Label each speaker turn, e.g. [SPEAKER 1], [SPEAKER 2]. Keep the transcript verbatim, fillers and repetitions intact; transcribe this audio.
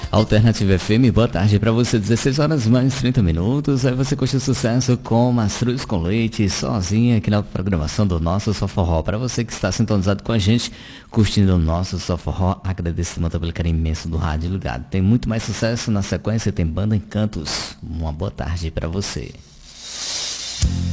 [SPEAKER 1] Alternativa F M, boa tarde pra você, dezesseis horas mais trinta minutos. Aí você curte o sucesso com Mastruz com Leite, sozinha aqui na programação do Nosso Só Forró. Pra você que está sintonizado com a gente, curtindo o Nosso Só Forró, agradeço muito pelo carinho imenso do rádio ligado. Tem muito mais sucesso na sequência, tem Banda Encantos. Uma boa tarde pra você.